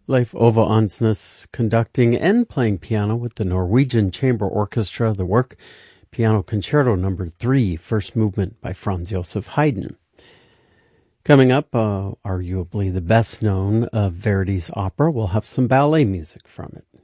Leif Ove Ansnes conducting and playing piano with the Norwegian Chamber Orchestra, the work Piano Concerto No. 3, First Movement by Franz Joseph Haydn. Coming up, arguably the best known of Verdi's opera, we'll have some ballet music from it.